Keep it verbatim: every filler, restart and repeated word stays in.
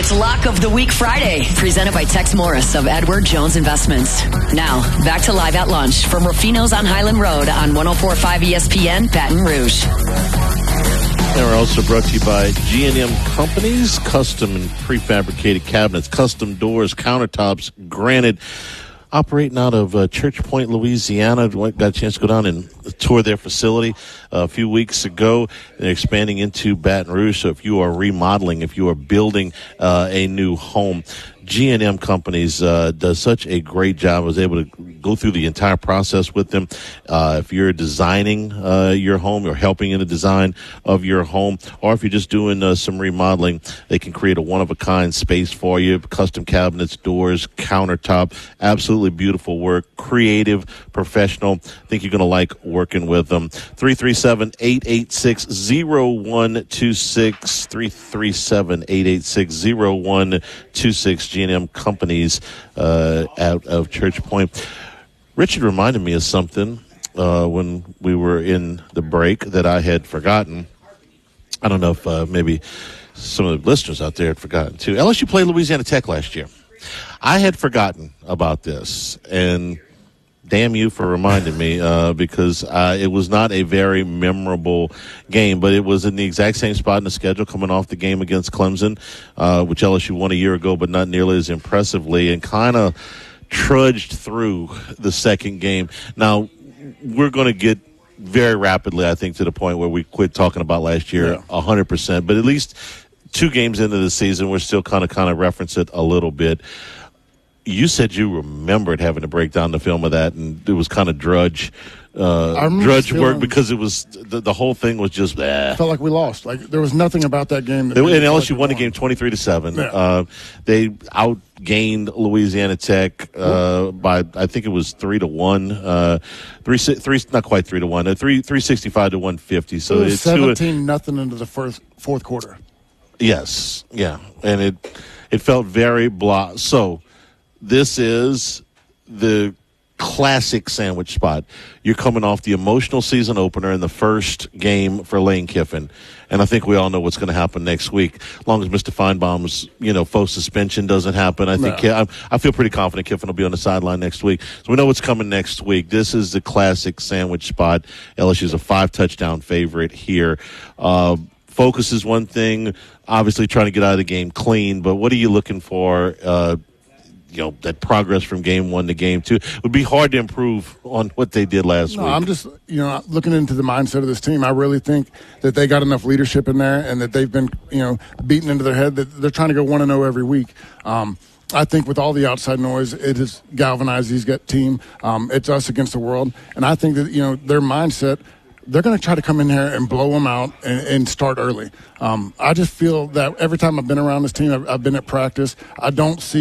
It's Lock of the Week Friday, presented by Tex Morris of Edward Jones Investments. Now, back to Live at Lunch from Rufino's on Highland Road on one oh four point five E S P N Baton Rouge. And we're also brought to you by G and M Companies, custom and prefabricated cabinets, custom doors, countertops, granite. Operating out of uh, Church Point, Louisiana. Got a chance to go down and tour their facility uh, a few weeks ago. They're expanding into Baton Rouge. So if you are remodeling, if you are building uh, a new home, G and M Companies uh, does such a great job. I was able to go through the entire process with them. Uh, if you're designing uh, your home or helping in the design of your home, or if you're just doing uh, some remodeling, they can create a one-of-a-kind space for you. Custom cabinets, doors, countertop. Absolutely beautiful work. Creative, professional. I think you're going to like working with them. three three seven, eight eight six, zero one two six. three three seven, eight eight six, zero one two six. G and M Companies uh, out of Church Point. Richard reminded me of something uh, when we were in the break that I had forgotten. I don't know if uh, maybe some of the listeners out there had forgotten too. L S U played Louisiana Tech last year. I had forgotten about this, and damn you for reminding me uh, because uh, it was not a very memorable game, but it was in the exact same spot in the schedule coming off the game against Clemson, uh, which L S U won a year ago, but not nearly as impressively, and kind of trudged through the second game. Now, we're going to get very rapidly, I think, to the point where we quit talking about last year yeah. one hundred percent, but at least two games into the season, we're still kind of kind of reference it a little bit. You said you remembered having to break down the film of that, and it was kind of drudge uh, drudge work because it was the, the whole thing was just eh. Felt like we lost. Like there was nothing about that game. That and L S U like won the game twenty-three to seven. Yeah. Uh, they outgained Louisiana Tech uh, by I think it was three to one, uh, three three not quite three to one, uh, three three sixty five to one fifty. So it was it's seventeen nothing into the first fourth quarter. Yes, yeah, and it it felt very blah. So. This is the classic sandwich spot. You're coming off the emotional season opener in the first game for Lane Kiffin. And I think we all know what's going to happen next week. As long as Mister Feinbaum's, you know, faux suspension doesn't happen, I think no. I, I feel pretty confident Kiffin will be on the sideline next week. So we know what's coming next week. This is the classic sandwich spot. L S U's a five-touchdown favorite here. Uh, focus is one thing. Obviously trying to get out of the game clean. But what are you looking for uh you know, that progress from game one to game two? It would be hard to improve on what they did last no, week. I'm just, you know, looking into the mindset of this team. I really think that they got enough leadership in there and that they've been, you know, beaten into their head that they're trying to go one and oh every week. Um, I think with all the outside noise, it has galvanized these gut team. Um, it's us against the world. And I think that, you know, their mindset, they're going to try to come in here and blow them out and, and start early. Um, I just feel that every time I've been around this team, I've, I've been at practice, I don't see